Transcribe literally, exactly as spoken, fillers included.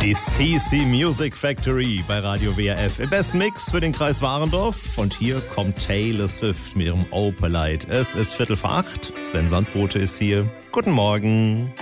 Die C C Music Factory bei Radio W R F. Im besten Mix für den Kreis Warendorf. Und hier kommt Taylor Swift mit ihrem Opalite. Es ist Viertel vor acht. Sven Sandbote ist hier. Guten Morgen.